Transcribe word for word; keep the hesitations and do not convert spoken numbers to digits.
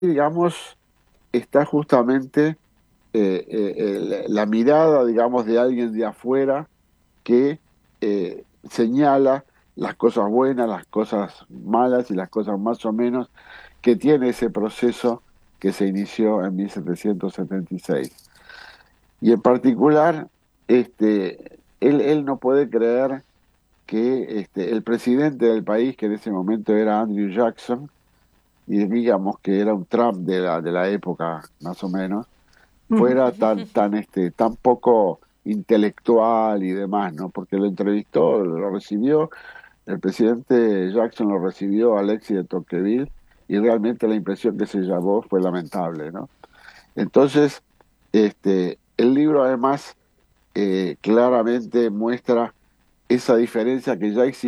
digamos, está justamente eh, eh, el- la mirada, digamos, de alguien de afuera que eh, señala las cosas buenas, las cosas malas y las cosas más o menos que tiene ese proceso que se inició en mil setecientos setenta y seis. Y en particular, este, él, él no puede creer que este, el presidente del país, que en ese momento era Andrew Jackson, y digamos que era un Trump de la, de la época más o menos, fuera tan, tan, este, tan poco intelectual y demás, ¿no? Porque lo entrevistó, lo recibió, el presidente Jackson lo recibió a Alexis de Tocqueville y realmente la impresión que se llevó fue lamentable, ¿no? Entonces, este, el libro además eh, claramente muestra esa diferencia que ya existía